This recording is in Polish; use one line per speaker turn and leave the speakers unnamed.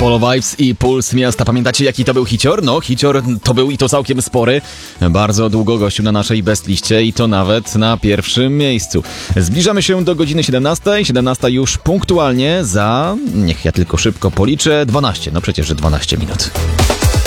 Polo Vibes i Puls Miasta. Pamiętacie, jaki to był hicior? No, hicior to był i to całkiem spory. Bardzo długo gościł na naszej best liście i to nawet na pierwszym miejscu. Zbliżamy się do godziny 17. 17 już punktualnie za, niech ja tylko szybko policzę, 12. No przecież, że 12 minut.